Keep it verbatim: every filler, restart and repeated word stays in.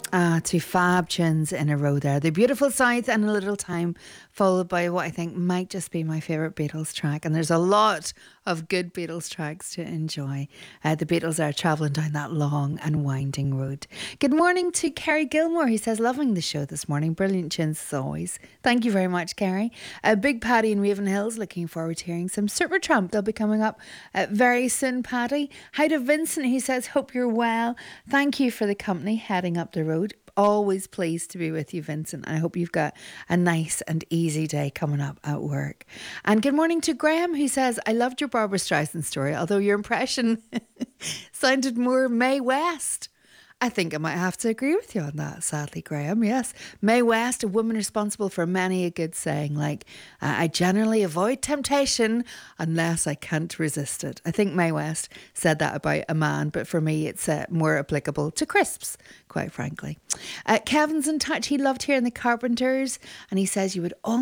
Ah, two fab tunes in a row there. The Beautiful South and A Little Time, followed by what I think might just be my favourite Beatles track. And there's a lot of good Beatles tracks to enjoy. Uh, the Beatles are travelling down that long and winding road. Good morning to Kerry Gilmore. He says, loving the show this morning. Brilliant tunes as always. Thank you very much, Kerry. Uh, Big Paddy in Raven Hills, looking forward to hearing some Supertramp. They'll be coming up uh, very soon, Paddy. Hi to Vincent. He says, hope you're well. Thank you for the company heading up the road. Always pleased to be with you, Vincent. I hope you've got a nice and easy day coming up at work. And good morning to Graham, who says, I loved your Barbara Streisand story, although your impression sounded more Mae West. I think I might have to agree with you on that, sadly, Graham. Yes. Mae West, a woman responsible for many a good saying, like, uh, I generally avoid temptation unless I can't resist it. I think Mae West said that about a man, but for me, it's uh, more applicable to crisps, quite frankly. Uh, Kevin's in touch. He loved hearing the Carpenters, and he says you would all